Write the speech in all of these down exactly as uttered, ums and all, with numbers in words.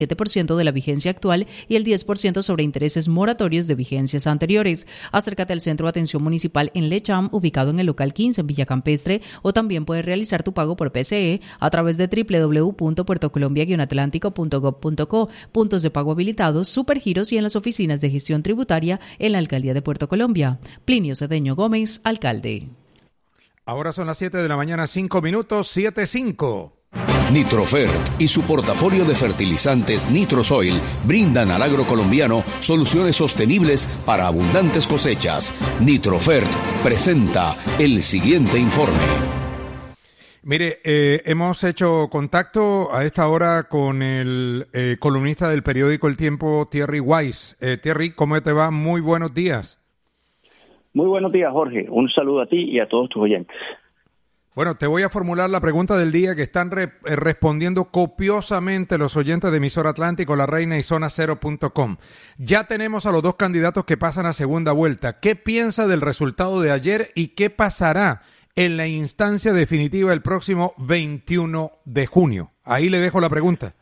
siete por ciento de la vigencia actual y el diez por ciento sobre intereses moratorios de vigencias anteriores. Acércate al Centro de Atención Municipal en Lecham, ubicado en el local quince en Villa Campestre, o también puedes realizar tu pago por P C E a través de doble u doble u doble u punto puerto colombia guion atlántico punto gob punto co, puntos de pago habilitados, supergiros y en las oficinas de gestión tributaria en la Alcaldía de Puerto Colombia. Plinio Cedeño Gómez, alcalde. Ahora son las siete de la mañana, cinco minutos, siete cinco. Nitrofert y su portafolio de fertilizantes Nitrosoil brindan al agro colombiano soluciones sostenibles para abundantes cosechas. Nitrofert presenta el siguiente informe. Mire, eh, hemos hecho contacto a esta hora con el eh, columnista del periódico El Tiempo, Thierry Weiss. Eh, Thierry, ¿cómo te va? Muy buenos días. Muy buenos días, Jorge. Un saludo a ti y a todos tus oyentes. Bueno, te voy a formular la pregunta del día que están re- respondiendo copiosamente los oyentes de Emisor Atlántico, La Reina y Zona Cero punto com. Ya tenemos a los dos candidatos que pasan a segunda vuelta. ¿Qué piensa del resultado de ayer y qué pasará en la instancia definitiva el próximo veintiuno de junio? Ahí le dejo la pregunta.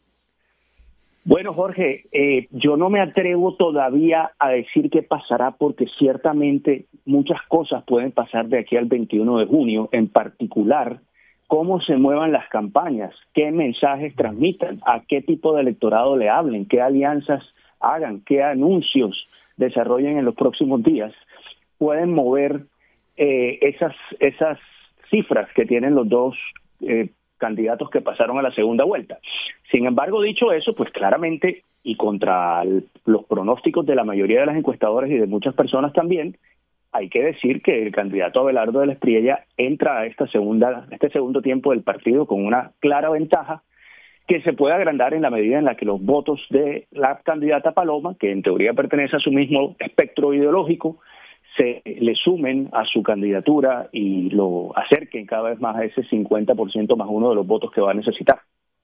Bueno, Jorge, eh, yo no me atrevo todavía a decir qué pasará porque ciertamente muchas cosas pueden pasar de aquí al veintiuno de junio, en particular cómo se muevan las campañas, qué mensajes transmitan, a qué tipo de electorado le hablen, qué alianzas hagan, qué anuncios desarrollen en los próximos días, pueden mover eh, esas, esas cifras que tienen los dos eh, candidatos que pasaron a la segunda vuelta. Sin embargo, dicho eso, pues claramente, y contra el, los pronósticos de la mayoría de las encuestadoras y de muchas personas también, hay que decir que el candidato Abelardo de la Espriella entra a esta segunda, este segundo tiempo del partido con una clara ventaja que se puede agrandar en la medida en la que los votos de la candidata Paloma, que en teoría pertenece a su mismo espectro ideológico, se le sumen a su candidatura y lo acerquen cada vez más a ese cincuenta por ciento más uno de los votos que va a necesitar.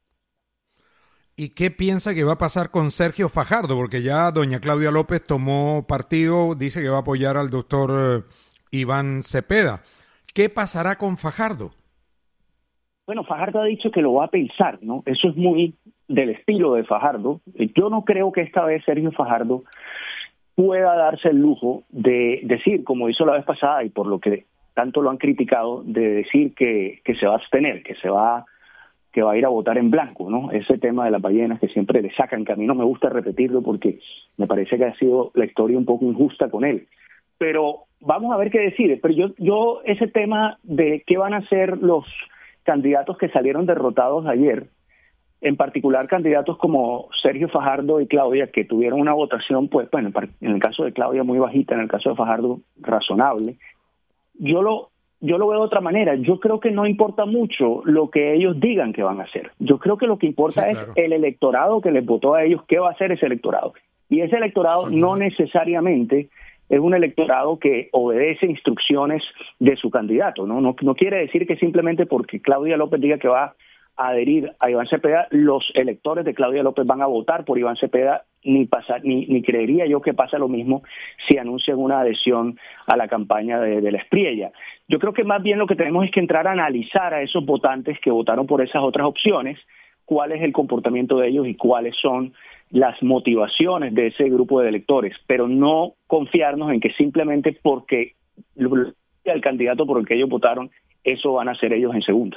¿Y qué piensa que va a pasar con Sergio Fajardo? Porque ya doña Claudia López tomó partido, dice que va a apoyar al doctor eh, Iván Cepeda. ¿Qué pasará con Fajardo? Bueno, Fajardo ha dicho que lo va a pensar, ¿no? Eso es muy del estilo de Fajardo. Yo no creo que esta vez Sergio Fajardo pueda darse el lujo de decir, como hizo la vez pasada y por lo que tanto lo han criticado, de decir que, que se va a abstener, que se va que va a ir a votar en blanco, ¿no? Ese tema de las ballenas que siempre le sacan, que a mí no me gusta repetirlo porque me parece que ha sido la historia un poco injusta con él. Pero vamos a ver qué decide. Pero yo, yo ese tema de qué van a hacer los candidatos que salieron derrotados ayer, en particular candidatos como Sergio Fajardo y Claudia, que tuvieron una votación, pues, bueno, en el caso de Claudia muy bajita, en el caso de Fajardo razonable, yo lo yo lo veo de otra manera. Yo creo que no importa mucho lo que ellos digan que van a hacer. Yo creo que lo que importa sí, claro. es el electorado que les votó a ellos, qué va a hacer ese electorado. Y ese electorado sí, no necesariamente es un electorado que obedece instrucciones de su candidato, ¿no? No, no quiere decir que simplemente porque Claudia López diga que va a adherir a Iván Cepeda, los electores de Claudia López van a votar por Iván Cepeda, ni pasa, ni, ni creería yo que pasa lo mismo si anuncian una adhesión a la campaña de, de la Espriella. Yo creo que más bien lo que tenemos es que entrar a analizar a esos votantes que votaron por esas otras opciones, cuál es el comportamiento de ellos y cuáles son las motivaciones de ese grupo de electores, pero no confiarnos en que simplemente porque el candidato por el que ellos votaron, eso van a ser ellos en segunda.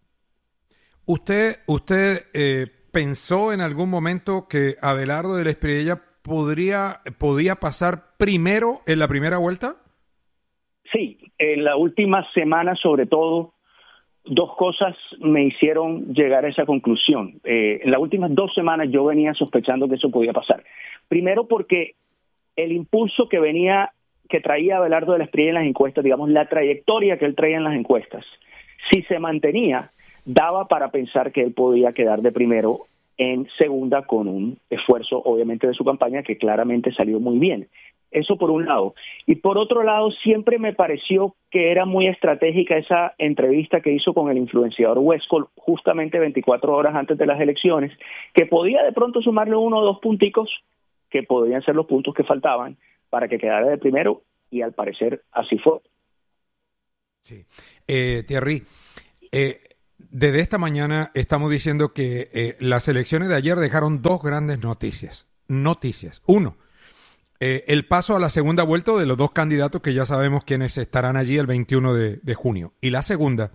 ¿Usted, usted eh, pensó en algún momento que Abelardo de la Espriella podría, podía pasar primero en la primera vuelta? Sí, en la última semana sobre todo, dos cosas me hicieron llegar a esa conclusión. Eh, en las últimas dos semanas yo venía sospechando que eso podía pasar. Primero porque el impulso que venía, que traía Abelardo de la Espriella en las encuestas, digamos, la trayectoria que él traía en las encuestas, si se mantenía, daba para pensar que él podía quedar de primero en segunda con un esfuerzo, obviamente, de su campaña que claramente salió muy bien. Eso por un lado. Y por otro lado, siempre me pareció que era muy estratégica esa entrevista que hizo con el influenciador Westcol justamente veinticuatro horas antes de las elecciones, que podía de pronto sumarle uno o dos punticos, que podrían ser los puntos que faltaban para que quedara de primero, y al parecer así fue. Sí. Eh, Thierry, eh, Desde esta mañana estamos diciendo que eh, las elecciones de ayer dejaron dos grandes noticias. Noticias. Uno, eh, el paso a la segunda vuelta de los dos candidatos que ya sabemos quiénes estarán allí el veintiuno de, de junio. Y la segunda,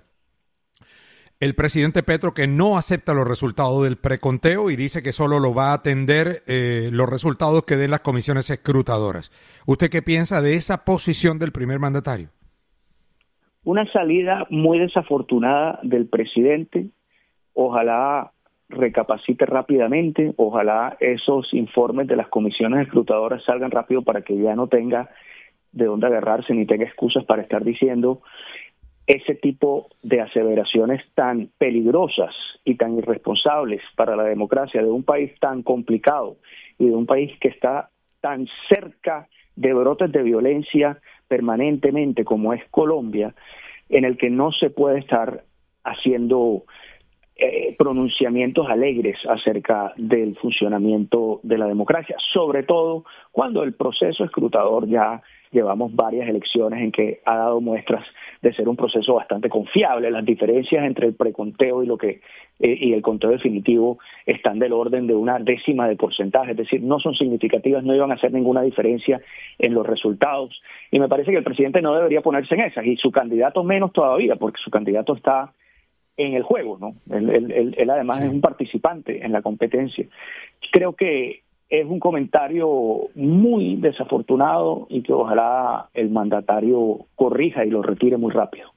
el presidente Petro que no acepta los resultados del preconteo y dice que solo lo va a atender eh, los resultados que den las comisiones escrutadoras. ¿Usted qué piensa de esa posición del primer mandatario? Una salida muy desafortunada del presidente. Ojalá recapacite rápidamente, ojalá esos informes de las comisiones escrutadoras salgan rápido para que ya no tenga de dónde agarrarse ni tenga excusas para estar diciendo ese tipo de aseveraciones tan peligrosas y tan irresponsables para la democracia de un país tan complicado y de un país que está tan cerca de brotes de violencia permanentemente como es Colombia, en el que no se puede estar haciendo eh, pronunciamientos alegres acerca del funcionamiento de la democracia, sobre todo cuando el proceso escrutador ya llevamos varias elecciones en que ha dado muestras de ser un proceso bastante confiable. Las diferencias entre el preconteo y lo que eh, y el conteo definitivo están del orden de una décima de porcentaje, es decir, no son significativas, no iban a hacer ninguna diferencia en los resultados, y me parece que el presidente no debería ponerse en esas, y su candidato menos todavía, porque su candidato está en el juego, ¿no? Él, él, él, él además sí. es un participante en la competencia. Creo que es un comentario muy desafortunado y que ojalá el mandatario corrija y lo retire muy rápido.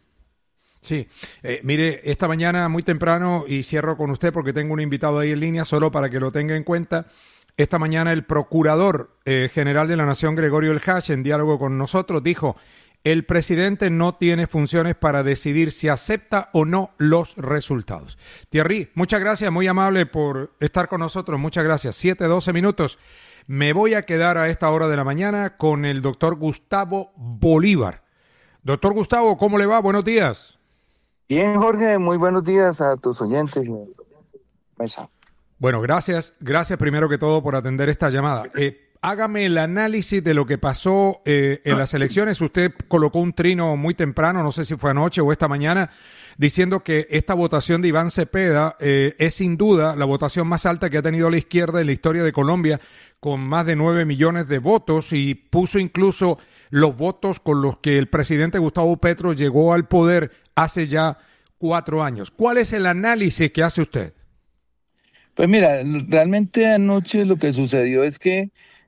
Sí, eh, mire, esta mañana muy temprano, y cierro con usted porque tengo un invitado ahí en línea, solo para que lo tenga en cuenta. Esta mañana el Procurador eh, General de la Nación, Gregorio El Hach, en diálogo con nosotros, dijo: el presidente no tiene funciones para decidir si acepta o no los resultados. Thierry, muchas gracias, muy amable por estar con nosotros, muchas gracias. siete, doce minutos. Me voy a quedar a esta hora de la mañana con el doctor Gustavo Bolívar. Doctor Gustavo, ¿cómo le va? Buenos días. Bien, Jorge, muy buenos días a tus oyentes. Mesa. Bueno, gracias, gracias primero que todo por atender esta llamada. Eh, hágame el análisis de lo que pasó eh, en las elecciones. Usted colocó un trino muy temprano, no sé si fue anoche o esta mañana, diciendo que esta votación de Iván Cepeda eh, es sin duda la votación más alta que ha tenido la izquierda en la historia de Colombia, con más de nueve millones de votos, y puso incluso los votos con los que el presidente Gustavo Petro llegó al poder hace ya cuatro años. ¿Cuál es el análisis que hace usted? Pues mira, realmente anoche lo que sucedió es que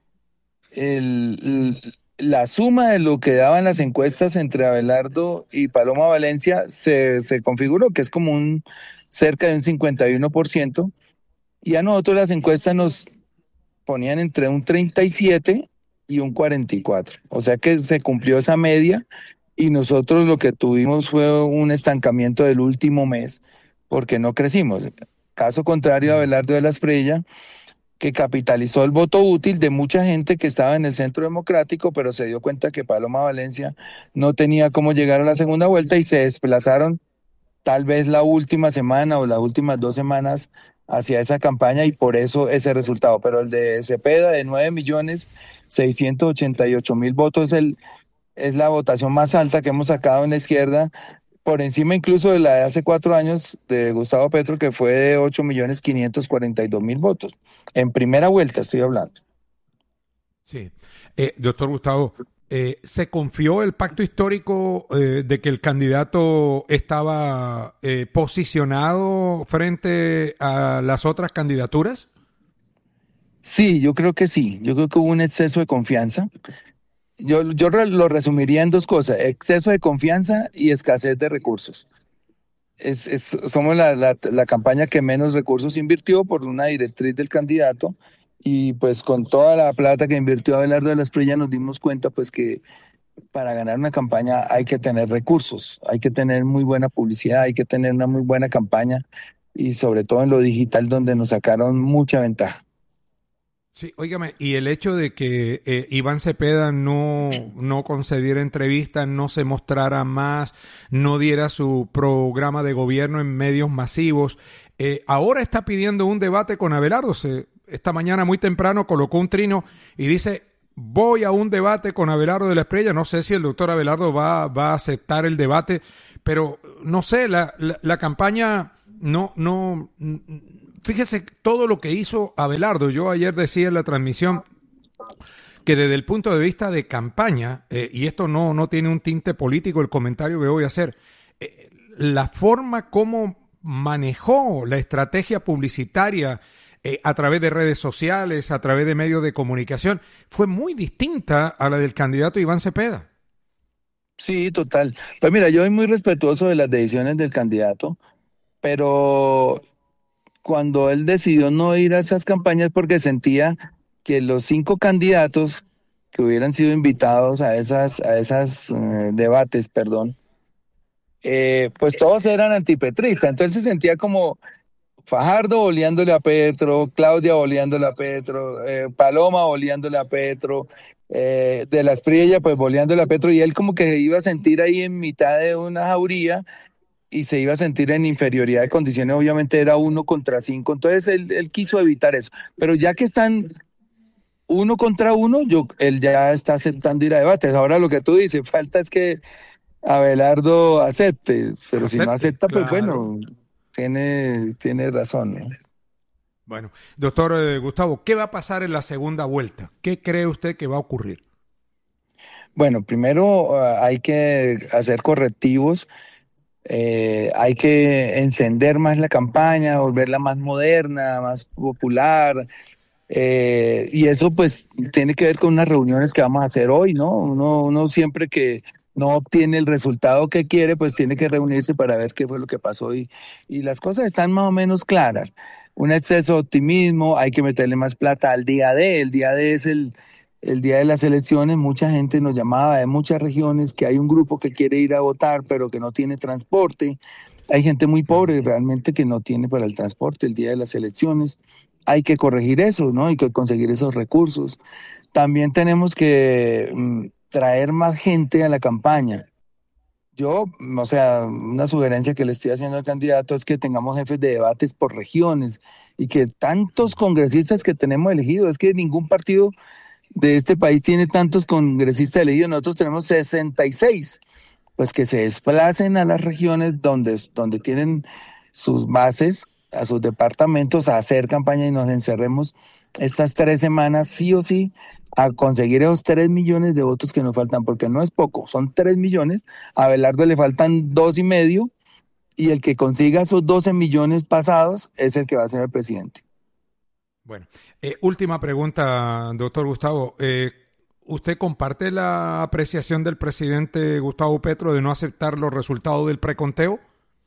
el, la suma de lo que daban las encuestas entre Abelardo y Paloma Valencia se, se configuró, que es como un cerca de un cincuenta y uno por ciento, y a nosotros las encuestas nos ponían entre un treinta y siete y un cuarenta y cuatro, o sea que se cumplió esa media, y nosotros lo que tuvimos fue un estancamiento del último mes porque no crecimos. Caso contrario a Abelardo de la Espriella, que capitalizó el voto útil de mucha gente que estaba en el Centro Democrático, pero se dio cuenta que Paloma Valencia no tenía cómo llegar a la segunda vuelta y se desplazaron tal vez la última semana o las últimas dos semanas hacia esa campaña, y por eso ese resultado. Pero el de Cepeda, de nueve millones seiscientos ochenta y ocho mil votos, es, el, es la votación más alta que hemos sacado en la izquierda, por encima incluso de la de hace cuatro años de Gustavo Petro, que fue de ocho millones quinientos cuarenta y dos mil votos. En primera vuelta estoy hablando. Sí. Eh, doctor Gustavo, eh, ¿se confió el pacto histórico eh, de que el candidato estaba eh, posicionado frente a las otras candidaturas? Sí, yo creo que sí. Yo creo que hubo un exceso de confianza. Yo, yo lo resumiría en dos cosas: exceso de confianza y escasez de recursos. Es, es, somos la, la, la campaña que menos recursos invirtió por una directriz del candidato, y pues con toda la plata que invirtió Abelardo de la Espriella nos dimos cuenta pues que para ganar una campaña hay que tener recursos, hay que tener muy buena publicidad, hay que tener una muy buena campaña, y sobre todo en lo digital, donde nos sacaron mucha ventaja. Sí, óigame, y el hecho de que eh, Iván Cepeda no, no concediera entrevistas, no se mostrara más, no diera su programa de gobierno en medios masivos, eh, ahora está pidiendo un debate con Abelardo. Se, esta mañana muy temprano colocó un trino y dice: voy a un debate con Abelardo de la Espriella, no sé si el doctor Abelardo va, va a aceptar el debate, pero no sé, la, la, la campaña no, no, fíjese todo lo que hizo Abelardo. Yo ayer decía en la transmisión que desde el punto de vista de campaña, eh, y esto no, no tiene un tinte político el comentario que voy a hacer, eh, la forma como manejó la estrategia publicitaria eh, a través de redes sociales, a través de medios de comunicación, fue muy distinta a la del candidato Iván Cepeda. Sí, total. Pues mira, yo soy muy respetuoso de las decisiones del candidato, pero cuando él decidió no ir a esas campañas porque sentía que los cinco candidatos que hubieran sido invitados a esas, a esas eh, debates, perdón, eh, pues todos eran antipetristas. Entonces se sentía como Fajardo boleándole a Petro, Claudia boleándole a Petro, eh, Paloma boleándole a Petro, eh, de la Espriella pues boleándole a Petro, y él como que se iba a sentir ahí en mitad de una jauría y se iba a sentir en inferioridad de condiciones. Obviamente era uno contra cinco, entonces él, él quiso evitar eso. Pero ya que están uno contra uno, yo, él ya está aceptando ir a debates. Ahora lo que tú dices, falta es que Abelardo acepte, pero acepte, si no acepta, pues claro. bueno, tiene, tiene razón, ¿no? Bueno, doctor eh, Gustavo, ¿qué va a pasar en la segunda vuelta? ¿Qué cree usted que va a ocurrir? Bueno, primero uh, hay que hacer correctivos, eh, hay que encender más la campaña, volverla más moderna, más popular, eh, y eso pues tiene que ver con unas reuniones que vamos a hacer hoy, ¿no? Uno, uno siempre que no obtiene el resultado que quiere, pues tiene que reunirse para ver qué fue lo que pasó, y, y las cosas están más o menos claras. Un exceso de optimismo, hay que meterle más plata al día D. El día D es el, el día de las elecciones. Mucha gente nos llamaba de muchas regiones que hay un grupo que quiere ir a votar, pero que no tiene transporte. Hay gente muy pobre realmente que no tiene para el transporte el día de las elecciones. Hay que corregir eso, ¿no? Hay que conseguir esos recursos. También tenemos que mm, traer más gente a la campaña. Yo, o sea, una sugerencia que le estoy haciendo al candidato es que tengamos jefes de debates por regiones y que tantos congresistas que tenemos elegidos, es que ningún partido de este país tiene tantos congresistas elegidos, nosotros tenemos sesenta y seis, pues que se desplacen a las regiones donde, donde tienen sus bases, a sus departamentos, a hacer campaña, y nos encerremos estas tres semanas sí o sí a conseguir esos tres millones de votos que nos faltan, porque no es poco, son tres millones, a Abelardo le faltan dos y medio, y el que consiga esos doce millones pasados es el que va a ser el presidente. Bueno, eh, última pregunta, doctor Gustavo. Eh, ¿Usted comparte la apreciación del presidente Gustavo Petro de no aceptar los resultados del preconteo?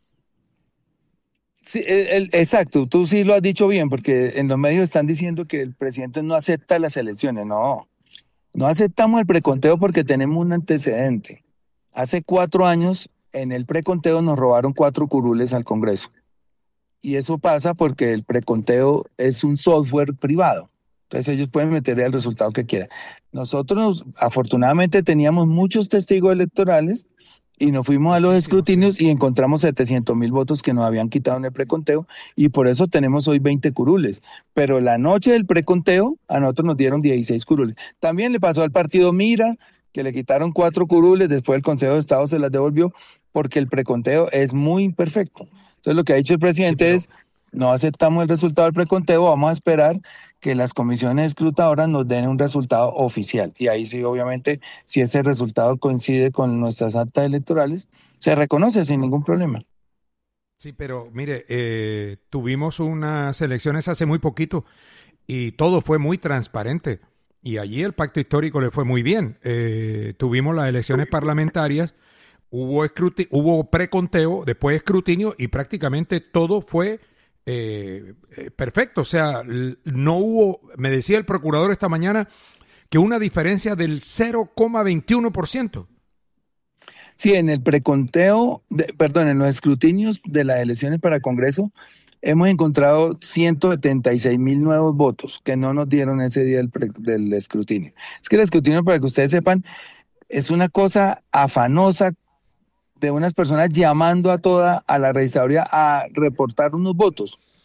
Sí, el, el, exacto, tú sí lo has dicho bien, porque en los medios están diciendo que el presidente no acepta las elecciones. No, no aceptamos el preconteo porque tenemos un antecedente. Hace cuatro años en el preconteo nos robaron cuatro curules al Congreso. Y eso pasa porque el preconteo es un software privado. Entonces ellos pueden meterle el resultado que quieran. Nosotros afortunadamente teníamos muchos testigos electorales y nos fuimos a los escrutinios y encontramos setecientos mil votos que nos habían quitado en el preconteo, y por eso tenemos hoy veinte curules. Pero la noche del preconteo a nosotros nos dieron dieciséis curules. También le pasó al partido Mira, que le quitaron cuatro curules, después el Consejo de Estado se las devolvió porque el preconteo es muy imperfecto. Entonces lo que ha dicho el presidente sí, pero... es, no aceptamos el resultado del preconteo, vamos a esperar que las comisiones escrutadoras nos den un resultado oficial. Y ahí sí, obviamente, si ese resultado coincide con nuestras actas electorales, se reconoce sin ningún problema. Sí, pero mire, eh, tuvimos unas elecciones hace muy poquito y todo fue muy transparente. Y allí el pacto histórico le fue muy bien. Eh, tuvimos las elecciones parlamentarias, hubo, escruti- hubo preconteo, después escrutinio, y prácticamente todo fue Eh, eh, perfecto. O sea, no hubo, me decía el procurador esta mañana, que una diferencia del cero coma veintiuno por ciento. Sí, en el preconteo, de, perdón, en los escrutinios de las elecciones para Congreso, hemos encontrado ciento setenta y seis mil nuevos votos que no nos dieron ese día del, pre, del escrutinio. Es que el escrutinio, para que ustedes sepan, es una cosa afanosa de unas personas llamando a toda a la registraduría a reportar unos votos.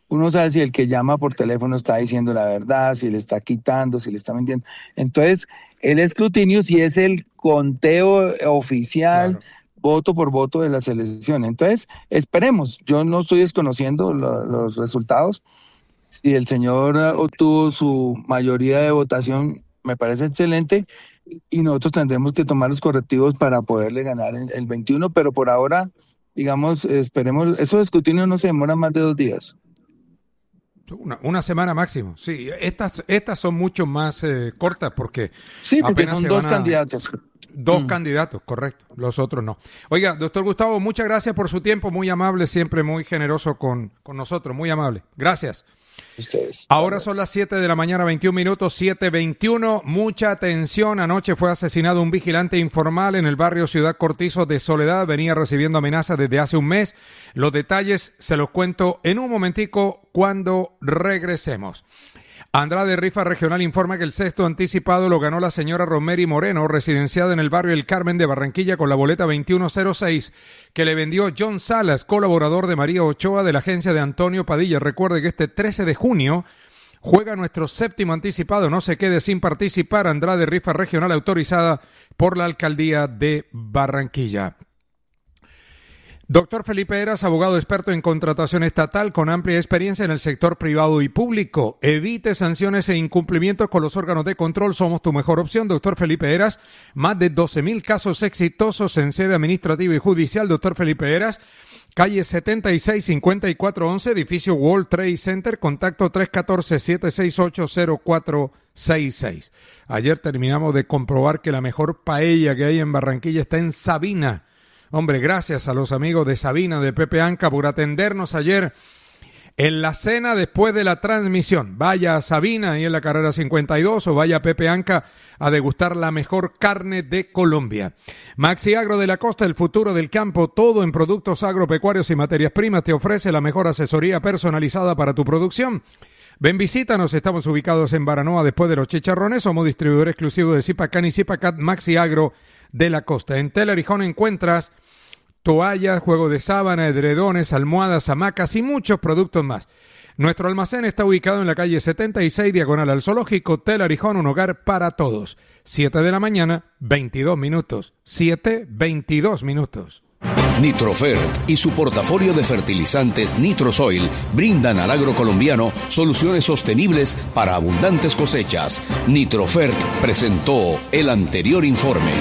uno sabe si el que llama por teléfono está diciendo la verdad, si le está quitando, si le está mintiendo. Entonces, el escrutinio sí es el conteo oficial, claro, voto por voto de las elecciones. Entonces, esperemos. Yo no estoy desconociendo lo, los resultados. Si el señor obtuvo su mayoría de votación, me parece excelente, y nosotros tendremos que tomar los correctivos para poderle ganar el, el veintiuno, pero por ahora, digamos, esperemos, esos escrutinios no se demoran más de dos días. Una, una semana máximo, sí. Estas, estas son mucho más eh, cortas porque, sí, porque apenas son se dos van a, candidatos. Dos mm. candidatos, correcto. Los otros no. Oiga, doctor Gustavo, muchas gracias por su tiempo, muy amable, siempre muy generoso con, con nosotros, muy amable. Gracias. Ustedes. Ahora son las siete de la mañana, veintiún minutos, siete veintiuno. Mucha atención. Anoche fue asesinado un vigilante informal en el barrio Ciudad Cortizo de Soledad. Venía recibiendo amenazas desde hace un mes. Los detalles se los cuento en un momentico cuando regresemos. Andrade Rifa Regional informa que el sexto anticipado lo ganó la señora Romery Moreno, residenciada en el barrio El Carmen de Barranquilla, con la boleta veintiuno cero seis que le vendió John Salas, colaborador de María Ochoa de la agencia de Antonio Padilla. Recuerde que este trece de junio juega nuestro séptimo anticipado. No se quede sin participar. Andrade Rifa Regional, autorizada por la alcaldía de Barranquilla. Doctor Felipe Heras, abogado experto en contratación estatal con amplia experiencia en el sector privado y público. Evite sanciones e incumplimientos con los órganos de control. Somos tu mejor opción. Doctor Felipe Heras, más de doce mil casos exitosos en sede administrativa y judicial. Doctor Felipe Heras, calle setenta y seis, cincuenta y cuatro once, edificio World Trade Center, contacto tres uno cuatro, siete seis ocho, cero cuatro seis seis. Ayer terminamos de comprobar que la mejor paella que hay en Barranquilla está en Sabina. Hombre, gracias a los amigos de Sabina, de Pepe Anca, por atendernos ayer en la cena después de la transmisión. Vaya a Sabina, ahí en la carrera cincuenta y dos, o vaya a Pepe Anca a degustar la mejor carne de Colombia. Maxi Agro de la Costa, el futuro del campo, todo en productos agropecuarios y materias primas, te ofrece la mejor asesoría personalizada para tu producción. Ven, visítanos, estamos ubicados en Baranoa después de los Chicharrones, somos distribuidor exclusivo de Zipacan y Zipacat. Maxi Agro de la Costa. En Telerijón encuentras toallas, juego de sábana, edredones, almohadas, hamacas y muchos productos más. Nuestro almacén está ubicado en la calle setenta y seis, diagonal al Zoológico. Telerijón, un hogar para todos. siete de la mañana, veintidós minutos. siete, veintidós minutos. Nitrofert y su portafolio de fertilizantes Nitrosoil brindan al agro colombiano soluciones sostenibles para abundantes cosechas. Nitrofert presentó el anterior informe.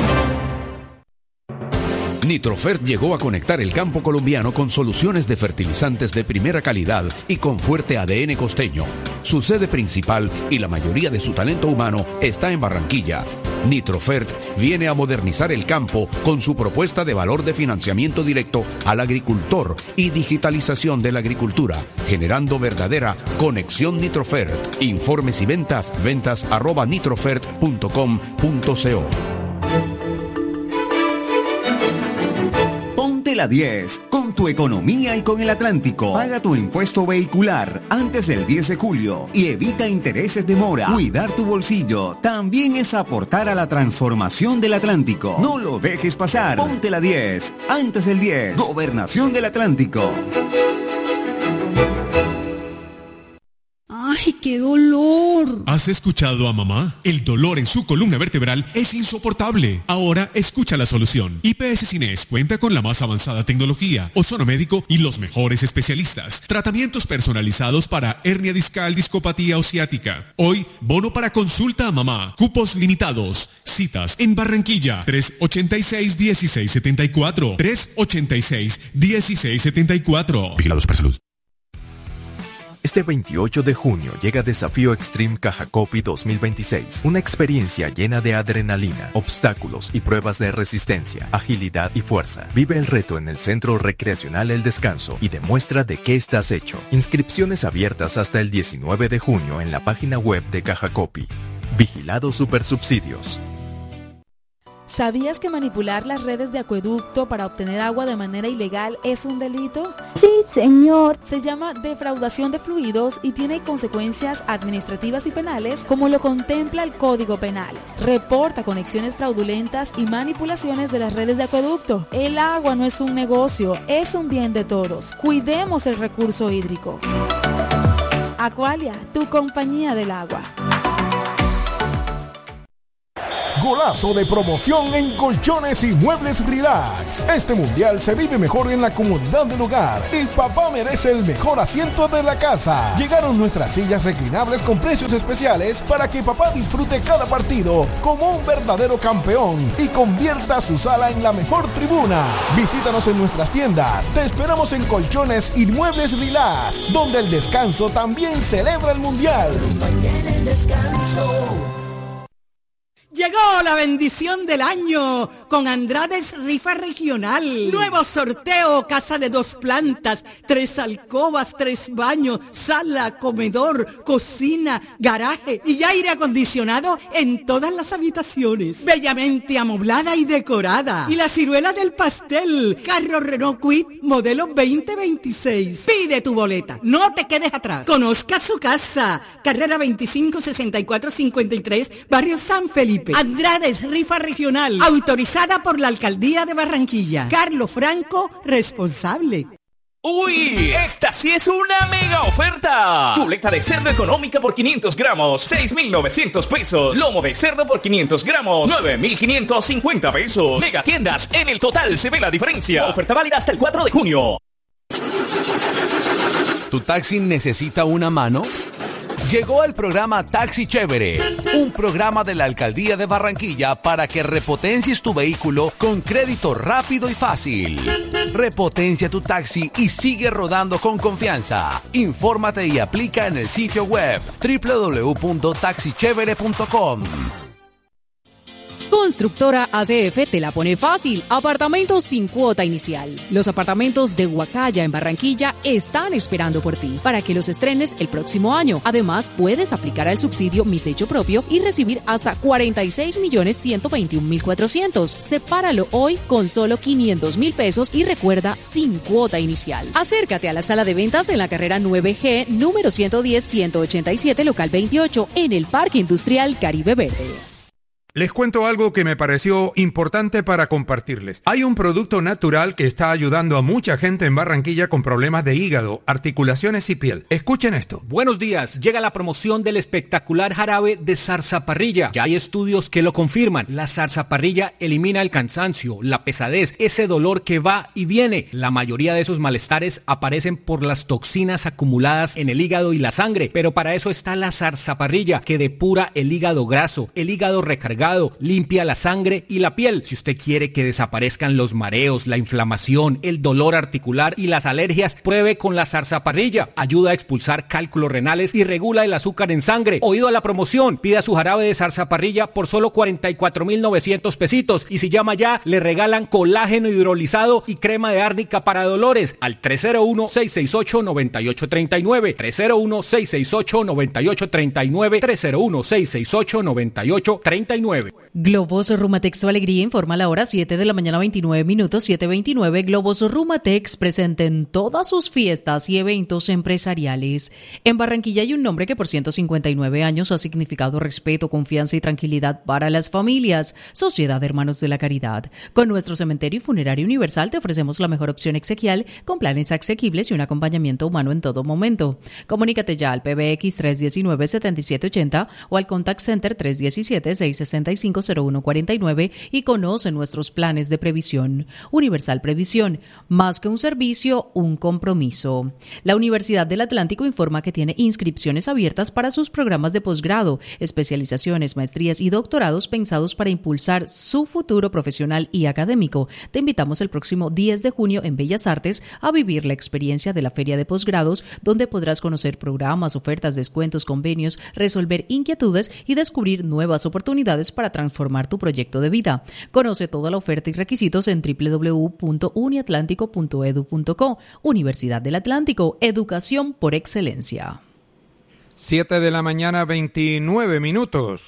Nitrofert llegó a conectar el campo colombiano con soluciones de fertilizantes de primera calidad y con fuerte A D N costeño. Su sede principal y la mayoría de su talento humano está en Barranquilla. Nitrofert viene a modernizar el campo con su propuesta de valor de financiamiento directo al agricultor y digitalización de la agricultura, generando verdadera conexión Nitrofert. Informes y ventas, ventas arroba nitrofert punto com punto co. La diez, con tu economía y con el Atlántico. Paga tu impuesto vehicular antes del diez de julio y evita intereses de mora. Cuidar tu bolsillo también es aportar a la transformación del Atlántico. No lo dejes pasar. Ponte la diez antes del diez. Gobernación del Atlántico. ¡Ay, qué dolor! ¿Has escuchado a mamá? El dolor en su columna vertebral es insoportable. Ahora escucha la solución. I P S Cines cuenta con la más avanzada tecnología, ozono médico y los mejores especialistas. Tratamientos personalizados para hernia discal, discopatía o ciática. Hoy, bono para consulta a mamá. Cupos limitados. Citas en Barranquilla. tres ochenta y seis, dieciséis setenta y cuatro. tres ochenta y seis, dieciséis setenta y cuatro. Vigilados para salud. Este veintiocho de junio llega Desafío Extreme Cajacopi dos mil veintiséis, una experiencia llena de adrenalina, obstáculos y pruebas de resistencia, agilidad y fuerza. Vive el reto en el Centro Recreacional El Descanso y demuestra de qué estás hecho. Inscripciones abiertas hasta el diecinueve de junio en la página web de Cajacopi. Vigilado Supersubsidios. ¿Sabías que manipular las redes de acueducto para obtener agua de manera ilegal es un delito? Sí, señor. Se llama defraudación de fluidos y tiene consecuencias administrativas y penales como lo contempla el Código Penal. Reporta conexiones fraudulentas y manipulaciones de las redes de acueducto. El agua no es un negocio, es un bien de todos. Cuidemos el recurso hídrico. Aqualia, tu compañía del agua. Golazo de promoción en Colchones y Muebles Relax. Este mundial se vive mejor en la comodidad del hogar. El papá merece el mejor asiento de la casa. Llegaron nuestras sillas reclinables con precios especiales para que papá disfrute cada partido como un verdadero campeón y convierta su sala en la mejor tribuna. Visítanos en nuestras tiendas. Te esperamos en Colchones y Muebles Relax, donde el descanso también celebra el mundial. Mañana el descanso. Llegó la bendición del año con Andrades Rifa Regional. Nuevo sorteo, casa de dos plantas, tres alcobas, tres baños, sala, comedor, cocina, garaje y aire acondicionado en todas las habitaciones. Bellamente amoblada y decorada. Y la ciruela del pastel, carro Renault Kwid, modelo veinte veintiséis. Pide tu boleta, no te quedes atrás. Conozca su casa, carrera veinticinco sesenta y cuatro cincuenta y tres, barrio San Felipe. Andrades Rifa Regional, autorizada por la Alcaldía de Barranquilla. Carlos Franco, responsable. ¡Uy! ¡Esta sí es una mega oferta! Chuleta de cerdo económica por quinientos gramos, seis mil novecientos pesos. Lomo de cerdo por quinientos gramos, nueve mil quinientos cincuenta pesos. Mega tiendas, en el total se ve la diferencia. Oferta válida hasta el cuatro de junio. ¿Tu taxi necesita una mano? Llegó el programa Taxi Chévere, un programa de la Alcaldía de Barranquilla para que repotencies tu vehículo con crédito rápido y fácil. Repotencia tu taxi y sigue rodando con confianza. Infórmate y aplica en el sitio web doble u doble u doble u punto taxi chévere punto com. Constructora A C F te la pone fácil. Apartamentos sin cuota inicial. Los apartamentos de Huacaya en Barranquilla están esperando por ti para que los estrenes el próximo año. Además, puedes aplicar al subsidio Mi Techo Propio y recibir hasta cuarenta y seis millones ciento veintiún mil cuatrocientos. Sepáralo hoy con solo quinientos mil pesos y recuerda, sin cuota inicial. Acércate a la sala de ventas en la carrera nueve G, número ciento diez ciento ochenta y siete, local veintiocho, en el Parque Industrial Caribe Verde. Les cuento algo que me pareció importante para compartirles. Hay un producto natural que está ayudando a mucha gente en Barranquilla con problemas de hígado, articulaciones y piel. Escuchen esto. Buenos días. Llega la promoción del espectacular jarabe de zarzaparrilla. Ya hay estudios que lo confirman. La zarzaparrilla elimina el cansancio, la pesadez, ese dolor que va y viene. La mayoría de esos malestares aparecen por las toxinas acumuladas en el hígado y la sangre. Pero para eso está la zarzaparrilla, que depura el hígado graso, el hígado recargado, limpia la sangre y la piel. Si usted quiere que desaparezcan los mareos, la inflamación, el dolor articular y las alergias, pruebe con la zarzaparrilla. Ayuda a expulsar cálculos renales y regula el azúcar en sangre. Oído a la promoción, pida su jarabe de zarzaparrilla por solo cuarenta y cuatro mil novecientos pesitos. Y si llama ya, le regalan colágeno hidrolizado y crema de árnica para dolores al tres cero uno, seis seis ocho, nueve ocho tres nueve, tres cero uno, seis seis ocho, nueve ocho tres nueve, tres cero uno, seis seis ocho, nueve ocho tres nueve. Globos Rumatex Tu Alegría informa la hora siete de la mañana veintinueve minutos, siete veintinueve. Globos Rumatex presenten todas sus fiestas y eventos empresariales. En Barranquilla hay un nombre que por ciento cincuenta y nueve años ha significado respeto, confianza y tranquilidad para las familias. Sociedad de Hermanos de la Caridad. Con nuestro cementerio y funerario universal te ofrecemos la mejor opción exequial con planes asequibles y un acompañamiento humano en todo momento. Comunícate ya al P B X tres uno nueve, siete siete ocho cero o al Contact Center tres uno siete, seis seis cinco, cero uno cuatro nueve y conoce nuestros planes de previsión. Universal Previsión, más que un servicio, un compromiso. La Universidad del Atlántico informa que tiene inscripciones abiertas para sus programas de posgrado, especializaciones, maestrías y doctorados pensados para impulsar su futuro profesional y académico. Te invitamos el próximo diez de junio en Bellas Artes a vivir la experiencia de la Feria de Posgrados, donde podrás conocer programas, ofertas, descuentos, convenios, resolver inquietudes y descubrir nuevas oportunidades para transformar tu proyecto de vida. Conoce toda la oferta y requisitos en doble u doble u doble u punto uniatlántico punto edu punto co. Universidad del Atlántico, educación por excelencia. siete de la mañana, veintinueve minutos.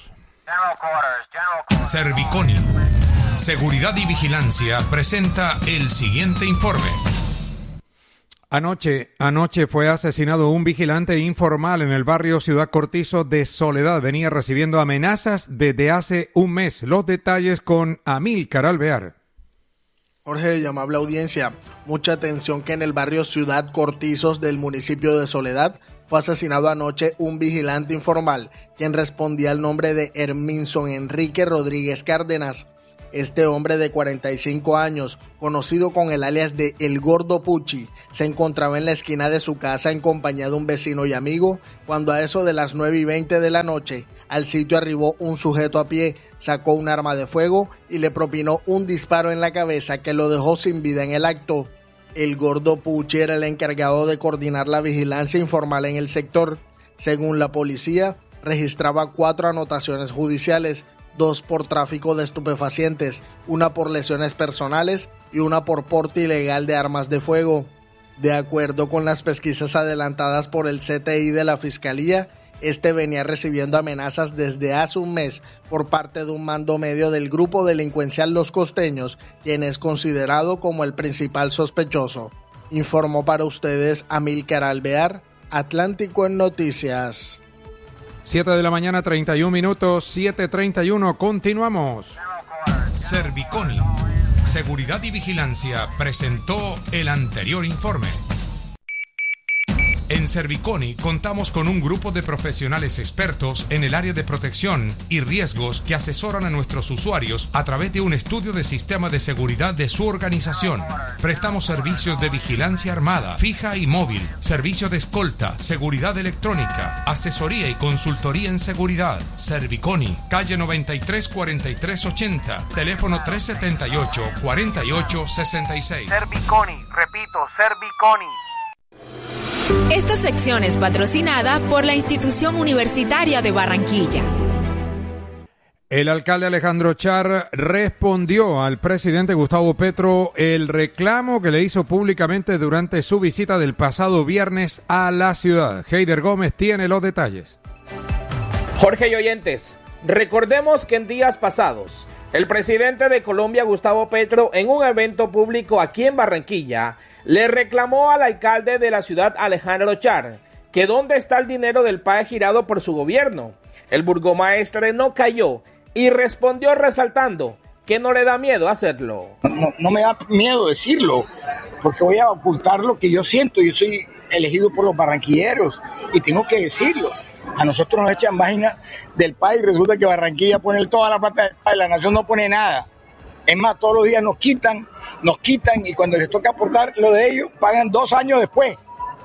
Serviconio, Seguridad y Vigilancia presenta el siguiente informe. Anoche, anoche fue asesinado un vigilante informal en el barrio Ciudad Cortizo de Soledad. Venía recibiendo amenazas desde hace un mes. Los detalles con Amílcar Alvear. Jorge, de amable audiencia, mucha atención que en el barrio Ciudad Cortizos del municipio de Soledad fue asesinado anoche un vigilante informal, quien respondía al nombre de Herminson Enrique Rodríguez Cárdenas. Este hombre de cuarenta y cinco años, conocido con el alias de El Gordo Pucci, se encontraba en la esquina de su casa en compañía de un vecino y amigo, cuando a eso de las nueve y veinte de la noche, al sitio arribó un sujeto a pie, sacó un arma de fuego y le propinó un disparo en la cabeza que lo dejó sin vida en el acto. El Gordo Pucci era el encargado de coordinar la vigilancia informal en el sector. Según la policía, registraba cuatro anotaciones judiciales, dos por tráfico de estupefacientes, una por lesiones personales y una por porte ilegal de armas de fuego. De acuerdo con las pesquisas adelantadas por el C T I de la Fiscalía, este venía recibiendo amenazas desde hace un mes por parte de un mando medio del grupo delincuencial Los Costeños, quien es considerado como el principal sospechoso. Informó para ustedes Amílcar Alvear, Atlántico en Noticias. siete de la mañana, treinta y un minutos, siete treinta y uno, continuamos. Serviconi, Seguridad y Vigilancia, presentó el anterior informe. En Serviconi contamos con un grupo de profesionales expertos en el área de protección y riesgos que asesoran a nuestros usuarios a través de un estudio de sistema de seguridad de su organización. Prestamos servicios de vigilancia armada, fija y móvil, servicio de escolta, seguridad electrónica, asesoría y consultoría en seguridad. Serviconi, calle noventa y tres cuarenta y tres ochenta, teléfono tres setenta y ocho cuarenta y ocho sesenta y seis. Serviconi, repito, Serviconi. Esta sección es patrocinada por la Institución Universitaria de Barranquilla. El alcalde Alejandro Char respondió al presidente Gustavo Petro el reclamo que le hizo públicamente durante su visita del pasado viernes a la ciudad. Heider Gómez tiene los detalles. Jorge y oyentes, recordemos que en días pasados, el presidente de Colombia, Gustavo Petro, en un evento público aquí en Barranquilla, le reclamó al alcalde de la ciudad, Alejandro Char, que dónde está el dinero del P A E girado por su gobierno. El burgomaestre no cayó y respondió resaltando que no le da miedo hacerlo. No, no me da miedo decirlo, porque voy a ocultar lo que yo siento. Yo soy elegido por los barranquilleros y tengo que decirlo. A nosotros nos echan vaina del P A E y resulta que Barranquilla pone toda la plata del P A E, la nación no pone nada. Es más, todos los días nos quitan, nos quitan y cuando les toca aportar lo de ellos, pagan dos años después.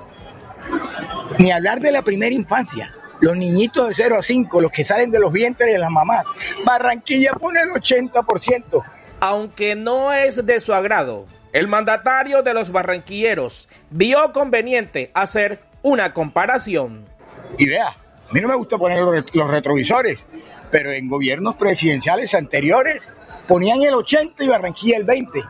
Ni hablar de la primera infancia, los niñitos de cero a cinco, los que salen de los vientres de las mamás. Barranquilla pone el ochenta por ciento. Aunque no es de su agrado, el mandatario de los barranquilleros vio conveniente hacer una comparación. Y vea, a mí no me gusta poner los retrovisores, pero en gobiernos presidenciales anteriores ponían el ochenta y Barranquilla el veinte.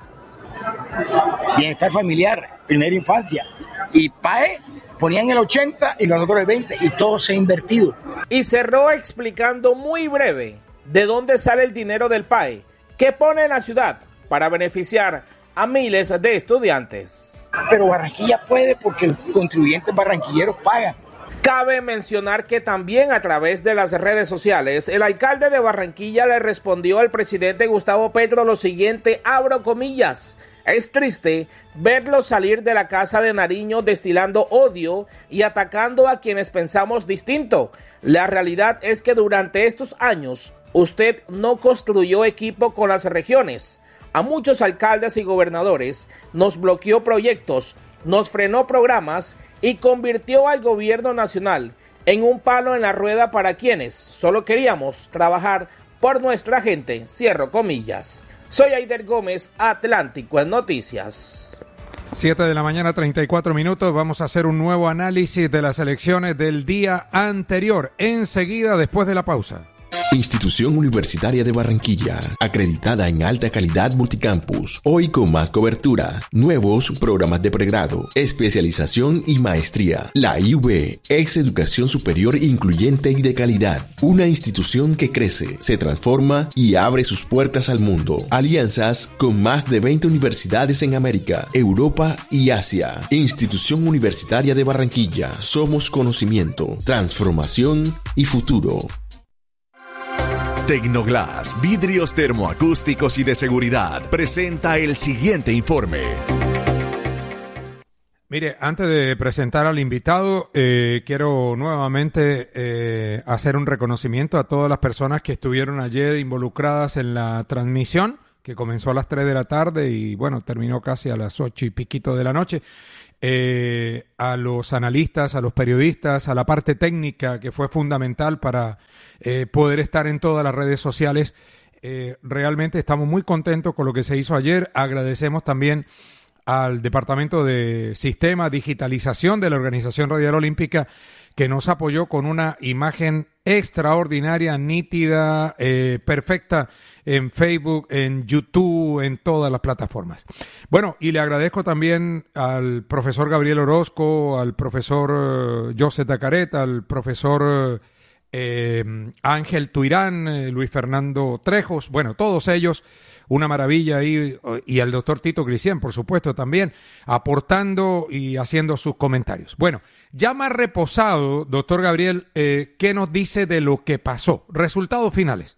Bienestar familiar, primera infancia. Y P A E ponían el ochenta y nosotros el veinte. Y todo se ha invertido. Y cerró explicando muy breve de dónde sale el dinero del P A E que pone en la ciudad para beneficiar a miles de estudiantes. Pero Barranquilla puede porque los contribuyentes barranquilleros pagan. Cabe mencionar que también a través de las redes sociales, el alcalde de Barranquilla le respondió al presidente Gustavo Petro lo siguiente, abro comillas: es triste verlo salir de la casa de Nariño destilando odio y atacando a quienes pensamos distinto. La realidad es que durante estos años, usted no construyó equipo con las regiones. A muchos alcaldes y gobernadores nos bloqueó proyectos, nos frenó programas y convirtió al gobierno nacional en un palo en la rueda para quienes solo queríamos trabajar por nuestra gente. Cierro comillas. Soy Heider Gómez, Atlántico en Noticias. siete de la mañana, treinta y cuatro minutos. Vamos a hacer un nuevo análisis de las elecciones del día anterior. Enseguida, después de la pausa. Institución Universitaria de Barranquilla, acreditada en alta calidad multicampus, hoy con más cobertura, nuevos programas de pregrado, especialización y maestría. La I U B es educación superior incluyente y de calidad, una institución que crece, se transforma y abre sus puertas al mundo. Alianzas con más de veinte universidades en América, Europa y Asia. Institución Universitaria de Barranquilla, somos conocimiento, transformación y futuro. Tecnoglass, vidrios termoacústicos y de seguridad, presenta el siguiente informe. Mire, antes de presentar al invitado, eh, quiero nuevamente eh, hacer un reconocimiento a todas las personas que estuvieron ayer involucradas en la transmisión, que comenzó a las tres de la tarde y, bueno, terminó casi a las ocho y piquito de la noche. Eh, a los analistas, a los periodistas, a la parte técnica que fue fundamental para eh, poder estar en todas las redes sociales. Eh, realmente estamos muy contentos con lo que se hizo ayer. Agradecemos también al Departamento de Sistema, Digitalización de la Organización Radial Olímpica, que nos apoyó con una imagen extraordinaria, nítida, eh, perfecta en Facebook, en YouTube, en todas las plataformas. Bueno, y le agradezco también al profesor Gabriel Orozco, al profesor uh, Joseph Dacaret, al profesor eh, Ángel Tuirán, eh, Luis Fernando Trejos, bueno, todos ellos, una maravilla ahí, y al doctor Tito Grisien, por supuesto, también, aportando y haciendo sus comentarios. Bueno, ya más reposado, doctor Gabriel, eh, ¿qué nos dice de lo que pasó? Resultados finales.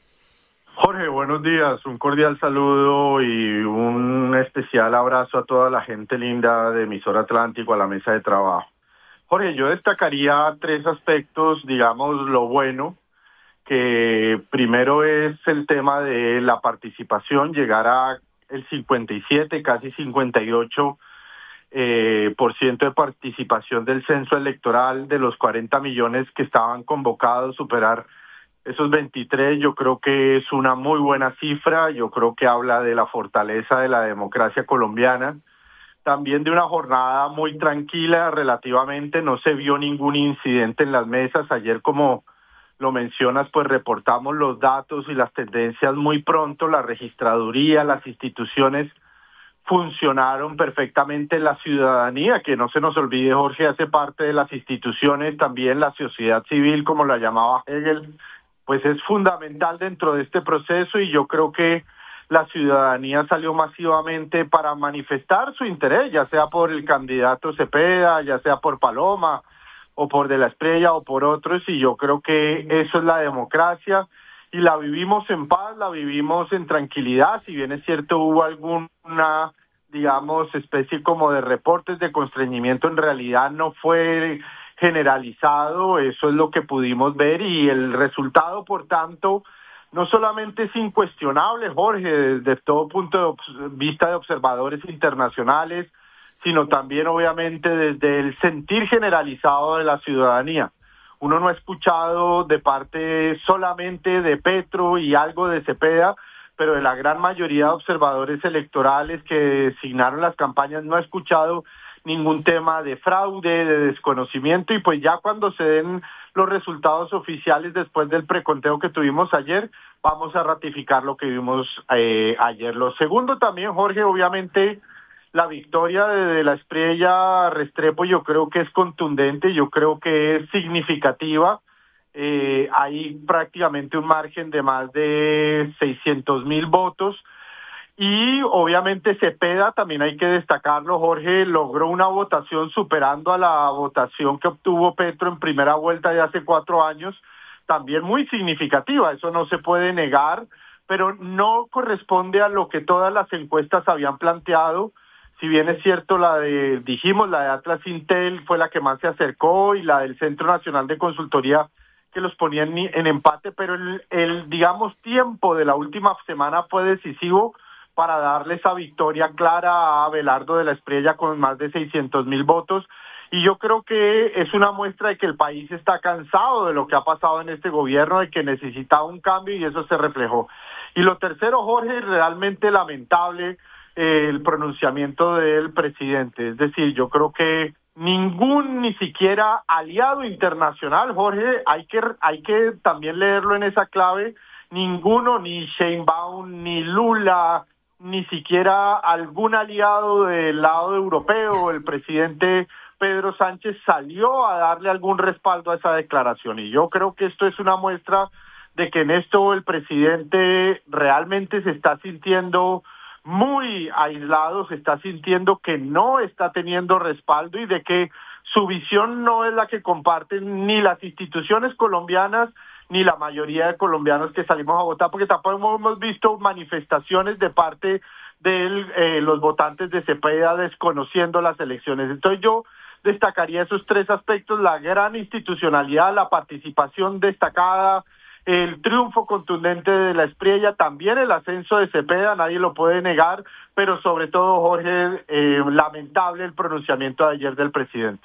Jorge, buenos días, un cordial saludo y un especial abrazo a toda la gente linda de Emisora Atlántico, a la mesa de trabajo. Jorge, yo destacaría tres aspectos, digamos, lo bueno, que primero es el tema de la participación, llegar a el cincuenta y siete, casi cincuenta y ocho eh, por ciento de participación del censo electoral, de los cuarenta millones que estaban convocados, superar esos veintitrés, yo creo que es una muy buena cifra, yo creo que habla de la fortaleza de la democracia colombiana, también de una jornada muy tranquila relativamente, no se vio ningún incidente en las mesas, ayer como lo mencionas, pues reportamos los datos y las tendencias muy pronto, la registraduría, las instituciones funcionaron perfectamente, la ciudadanía, que no se nos olvide, Jorge, hace parte de las instituciones, también la sociedad civil, como la llamaba Hegel, pues es fundamental dentro de este proceso y yo creo que la ciudadanía salió masivamente para manifestar su interés, ya sea por el candidato Cepeda, ya sea por Paloma, o por De la Espriella, o por otros, y yo creo que eso es la democracia, y la vivimos en paz, la vivimos en tranquilidad, si bien es cierto hubo alguna, digamos, especie como de reportes de constreñimiento, en realidad no fue generalizado, eso es lo que pudimos ver, y el resultado, por tanto, no solamente es incuestionable, Jorge, desde todo punto de vista de observadores internacionales, sino también obviamente desde el sentir generalizado de la ciudadanía. Uno no ha escuchado de parte solamente de Petro y algo de Cepeda, pero de la gran mayoría de observadores electorales que designaron las campañas no ha escuchado ningún tema de fraude, de desconocimiento, y pues ya cuando se den los resultados oficiales después del preconteo que tuvimos ayer, vamos a ratificar lo que vimos eh, ayer. Lo segundo también, Jorge, obviamente la victoria de, de la Espriella Restrepo yo creo que es contundente, yo creo que es significativa. Eh, hay prácticamente un margen de más de seiscientos mil votos y obviamente Cepeda, también hay que destacarlo, Jorge, logró una votación superando a la votación que obtuvo Petro en primera vuelta de hace cuatro años, también muy significativa, eso no se puede negar, pero no corresponde a lo que todas las encuestas habían planteado. Si bien es cierto, la de, dijimos, la de Atlas Intel fue la que más se acercó y la del Centro Nacional de Consultoría que los ponía en, en empate, pero el, el, digamos, tiempo de la última semana fue decisivo para darle esa victoria clara a Abelardo de la Espriella con más de seiscientos mil votos. Y yo creo que es una muestra de que el país está cansado de lo que ha pasado en este gobierno, de que necesitaba un cambio y eso se reflejó. Y lo tercero, Jorge, realmente lamentable, el pronunciamiento del presidente, es decir, yo creo que ningún ni siquiera aliado internacional, Jorge, hay que hay que también leerlo en esa clave, ninguno, ni Sheinbaum, ni Lula, ni siquiera algún aliado del lado europeo, el presidente Pedro Sánchez salió a darle algún respaldo a esa declaración, y yo creo que esto es una muestra de que en esto el presidente realmente se está sintiendo muy aislado, se está sintiendo que no está teniendo respaldo y de que su visión no es la que comparten ni las instituciones colombianas ni la mayoría de colombianos que salimos a votar, porque tampoco hemos visto manifestaciones de parte de eh, los votantes de Cepeda desconociendo las elecciones. Entonces yo destacaría esos tres aspectos: la gran institucionalidad, la participación destacada, el triunfo contundente de la Espriella, también el ascenso de Cepeda, nadie lo puede negar, pero sobre todo, Jorge, eh, lamentable el pronunciamiento de ayer del presidente.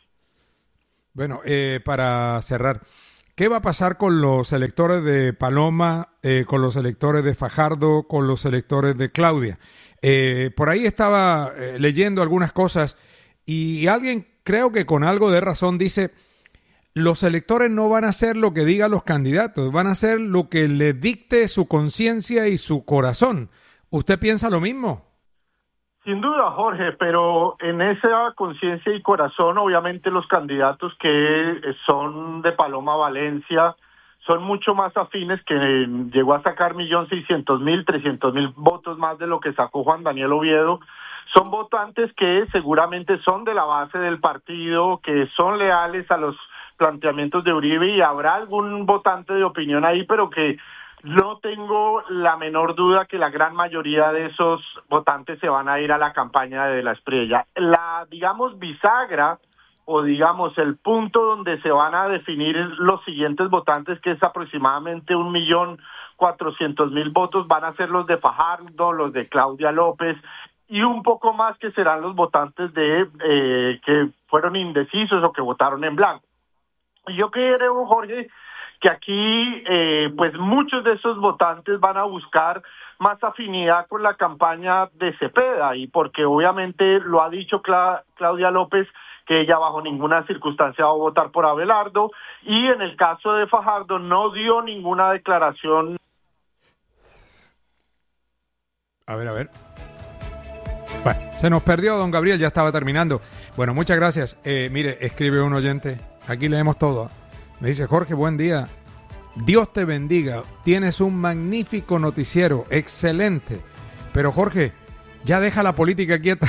Bueno, eh, para cerrar, ¿qué va a pasar con los electores de Paloma, eh, con los electores de Fajardo, con los electores de Claudia? Eh, por ahí estaba eh, leyendo algunas cosas y alguien, creo que con algo de razón, dice: los electores no van a hacer lo que digan los candidatos, van a hacer lo que les dicte su conciencia y su corazón. ¿Usted piensa lo mismo? Sin duda, Jorge, pero en esa conciencia y corazón, obviamente los candidatos que son de Paloma Valencia son mucho más afines, que llegó a sacar un millón seiscientos mil, trescientos mil votos más de lo que sacó Juan Daniel Oviedo. Son votantes que seguramente son de la base del partido, que son leales a los planteamientos de Uribe, y habrá algún votante de opinión ahí, pero que no tengo la menor duda que la gran mayoría de esos votantes se van a ir a la campaña de la Espriella. La, digamos, bisagra, o digamos el punto donde se van a definir los siguientes votantes, que es aproximadamente un millón cuatrocientos mil votos, van a ser los de Fajardo, los de Claudia López, y un poco más que serán los votantes de eh, que fueron indecisos o que votaron en blanco. Y yo creo, Jorge, que aquí eh, pues muchos de esos votantes van a buscar más afinidad con la campaña de Cepeda, y porque obviamente lo ha dicho Cla- Claudia López, que ella bajo ninguna circunstancia va a votar por Abelardo, y en el caso de Fajardo no dio ninguna declaración. A ver, a ver. Bueno, se nos perdió, don Gabriel, ya estaba terminando. Bueno, muchas gracias. Eh, mire, escribe un oyente, aquí leemos todo. Me dice: Jorge, buen día. Dios te bendiga. Tienes un magnífico noticiero, excelente. Pero Jorge, ya deja la política quieta.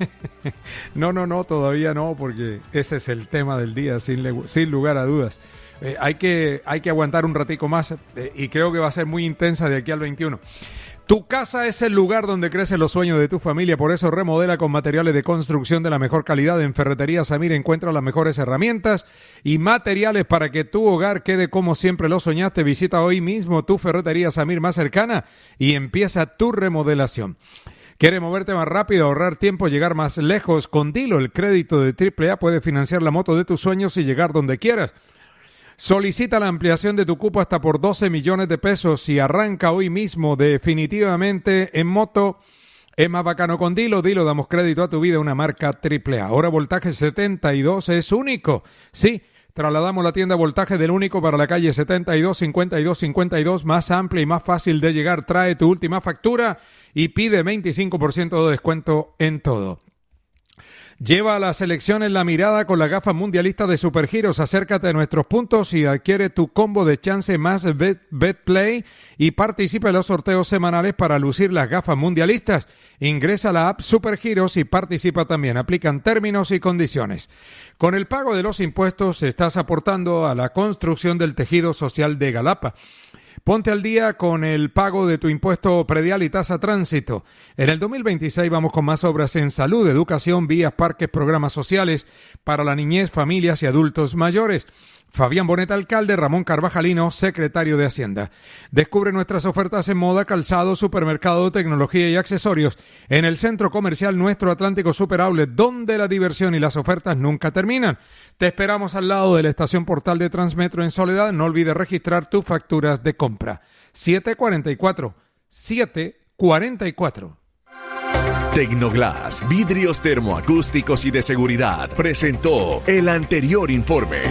No, no, no, todavía no, porque ese es el tema del día, sin, sin lugar a dudas. Eh, hay que, hay que aguantar un ratico más eh, y creo que va a ser muy intensa de aquí al veintiuno. Tu casa es el lugar donde crecen los sueños de tu familia, por eso remodela con materiales de construcción de la mejor calidad. En Ferretería Samir encuentra las mejores herramientas y materiales para que tu hogar quede como siempre lo soñaste. Visita hoy mismo tu Ferretería Samir más cercana y empieza tu remodelación. ¿Quieres moverte más rápido, ahorrar tiempo, llegar más lejos? Con Dilo, el crédito de triple A puede financiar la moto de tus sueños y llegar donde quieras. Solicita la ampliación de tu cupo hasta por doce millones de pesos y arranca hoy mismo definitivamente en moto. Es más bacano con Dilo. Dilo, damos crédito a tu vida, una marca triple A. Ahora Voltaje setenta y dos es único. Sí, trasladamos la tienda Voltaje del único para la calle setenta y dos, cincuenta y dos, cincuenta y dos, más amplia y más fácil de llegar. Trae tu última factura y pide veinticinco por ciento de descuento en todo. Lleva a la selección en la mirada con la gafa mundialista de Supergiros. Acércate a nuestros puntos y adquiere tu combo de chance más Bet, BetPlay y participa en los sorteos semanales para lucir las gafas mundialistas. Ingresa a la app Supergiros y participa también. Aplican términos y condiciones. Con el pago de los impuestos estás aportando a la construcción del tejido social de Galapa. Ponte al día con el pago de tu impuesto predial y tasa tránsito. En el dos mil veintiséis vamos con más obras en salud, educación, vías, parques, programas sociales para la niñez, familias y adultos mayores. Fabián Bonet, alcalde; Ramón Carvajalino, secretario de Hacienda. Descubre nuestras ofertas en moda, calzado, supermercado, tecnología y accesorios en el Centro Comercial Nuestro Atlántico Super Outlet, donde la diversión y las ofertas nunca terminan. Te esperamos al lado de la estación Portal de Transmetro en Soledad. No olvides registrar tus facturas de compra. siete cuarenta y cuatro, siete cuarenta y cuatro. Tecnoglass, vidrios termoacústicos y de seguridad, presentó el anterior informe.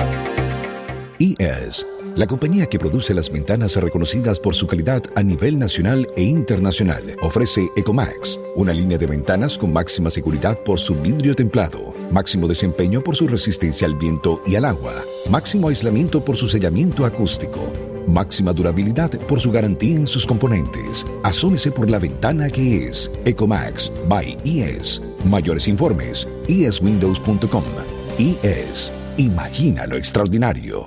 I E S, la compañía que produce las ventanas reconocidas por su calidad a nivel nacional e internacional, ofrece Ecomax, una línea de ventanas con máxima seguridad por su vidrio templado, máximo desempeño por su resistencia al viento y al agua, máximo aislamiento por su sellamiento acústico, máxima durabilidad por su garantía en sus componentes. Asómese por la ventana que es Ecomax by I E S. Mayores informes, i e s windows punto com. I E S, imagina lo extraordinario.